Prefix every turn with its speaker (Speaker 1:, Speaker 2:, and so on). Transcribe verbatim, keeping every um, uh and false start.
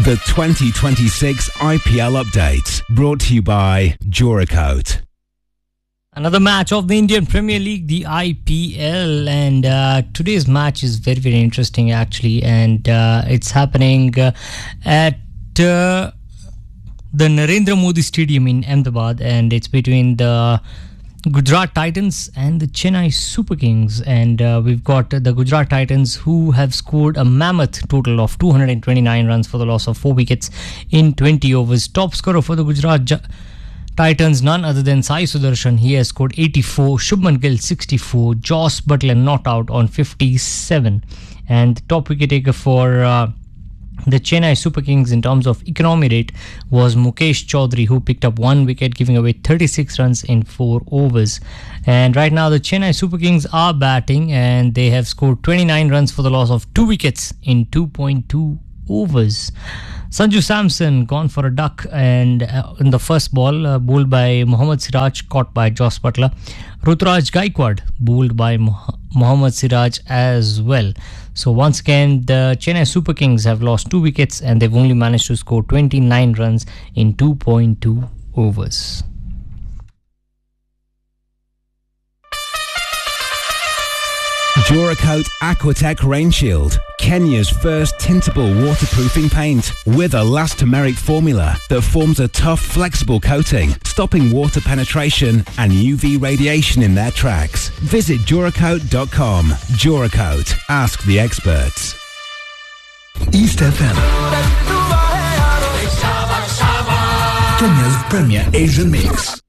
Speaker 1: The twenty twenty-six I P L update, brought to you by Duracoat.
Speaker 2: Another match of the Indian Premier League, the I P L, and uh, today's match is very, very interesting actually, and uh, it's happening uh, at uh, the Narendra Modi Stadium in Ahmedabad, and it's between the Gujarat Titans and the Chennai Super Kings, and uh, we've got the Gujarat Titans who have scored a mammoth total of two hundred twenty-nine runs for the loss of four wickets in twenty overs. Top scorer for the Gujarat J- Titans, none other than Sai Sudarshan. He has scored eighty-four, Shubman Gill sixty-four, Joss Butler not out on fifty-seven, and the top wicket taker for uh, the Chennai Super Kings in terms of economy rate was Mukesh Chaudhary, who picked up one wicket, giving away thirty-six runs in four overs. And right now the Chennai Super Kings are batting, and they have scored twenty-nine runs for the loss of two wickets in two point two overs. Sanju Samson gone for a duck, and uh, in the first ball, uh, bowled by Mohammad Siraj, caught by Joss Butler. Ruturaj Gaikwad bowled by Moh- Mohammad Siraj as well. So once again, the Chennai Super Kings have lost two wickets, and they've only managed to score twenty-nine runs in two point two overs.
Speaker 1: Duracoat Aquatech Rain Shield, Kenya's first tintable waterproofing paint with elastomeric formula that forms a tough, flexible coating, stopping water penetration and U V radiation in their tracks. Visit Duracoat dot com. Duracoat, ask the experts.
Speaker 3: East F M, Kenya's premier Asian mix.